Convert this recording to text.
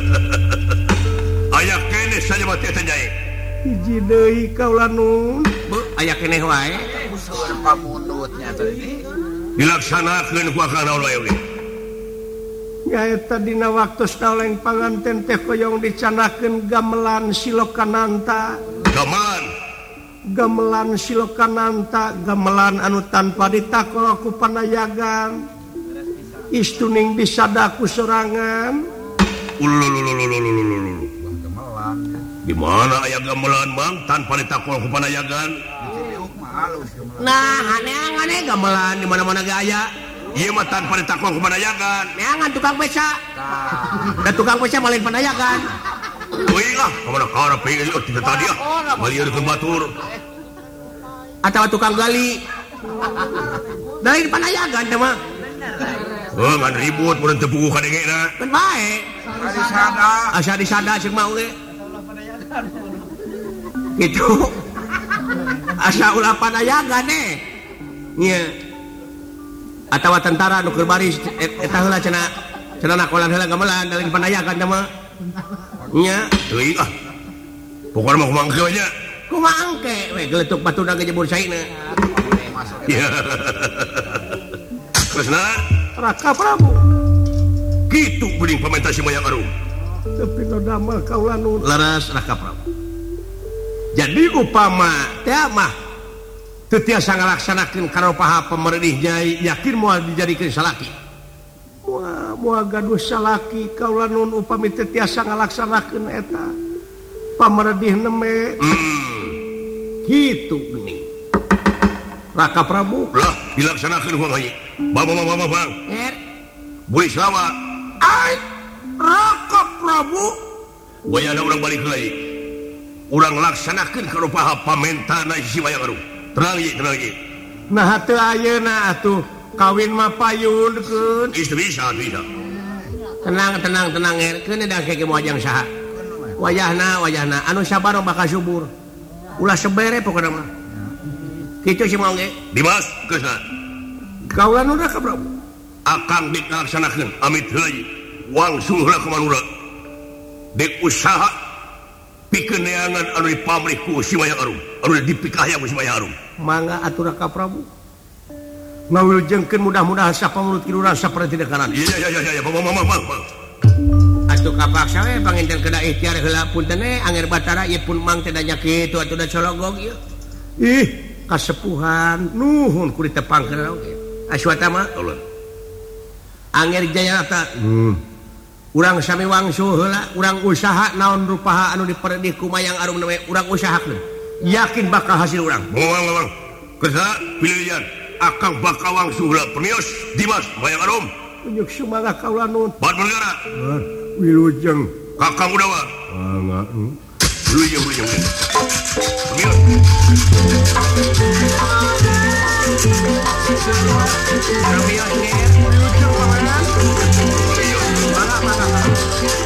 aya kene saja mah teh nyai hiji deui kaulanun aya keneh wae usul pamundutnya tadi dilaksanakeun ku akang naon wae oge nyaeta dina waktos daoleng panganten teh koyong dicanakeun gamelan silokananta gamelan silokananta gamelan anu tanpa ditakol ku panayagan istuning bisadaku sorangan ulululululululululu gamelan di mana aya gamelan Bang tanpa ditakol ku panayagan Cileuk mah halus gamelan nah aneh gamelan di mana-mana ge aya ieu mah tanpa ditakol ku panayagan neangan tukang beca da tukang beca malin panayagan euy lah kamana karep ieu tidak tadi balieurkeun batur atawa tukang gali dari panayagan teh mah ngan ribut mun teu puguh ka dengena kan bae asa disada ceuk mah oge gitu asa ulah panayagan nya atawa tentara nu keur baris eta heula cenah nakolan heula gamelan dalam panayagan teh mah nya euy ah pokona mah kumangke we nya kumangke we geletuk batuna ge jebur saina terusna Raka Prabu kitu geuning pamenta si Mayang Arum tapi no damel kaulanun leres Raka Prabu jadi upama teh mah teu tiasa ngalaksanakeun karopaha pemerintah Nyai yakin moal dijadikeun salaki moal gaduh salaki kaulanun upami teu tiasa ngalaksanakeun eta pamerintah neme kitu geuning Raka Prabu lah dilaksanakeun ku Nyai bang buri sawa ai Raka Prabu wayana urang balik lagi urang laksanakeun karopaha pamentana si Mayang Arum tenang ye nah teu ayeuna atuh kawin mah payunkeun bisa tenang keun da keke moajang saha wayahna anu sabar bakal subur ulah sebere pokona mah kitu si mah ge Dimas keusna kaulanun Raka Prabu akang dek ngalaksanakeun amit heula wangsul heula ka manura dek usaha pikeun neangan anu dipamrih ku si Mayang Arum anu dipikahya ku si Mayang Arum mangga atuh Raka Prabu ngawilujengkeun mudah-mudahan sapangrut kiluran saperti dekanan iya atuh kapaksa we panginten kedah ikhtiar heula punten anger batara ieu pun mang teh da nya kitu atuh da cologog ieu ih kasepuhan nuhun ku ditepangkeun oge aswata mah anger jayata urang sami wangsul heula urang usaha naon rupaha anu diperedih ku Mayang Arum we urang usahakeun yakin bakal hasil urang Bang keusna pilihan akang bakal wangsul heula pernios Dimas Mayang Arum unjuk sumaga kaulanun bat negara wilujeng kakang udawa mangga wilujeng pernios Romeo Ger wilujeng pawanan pernios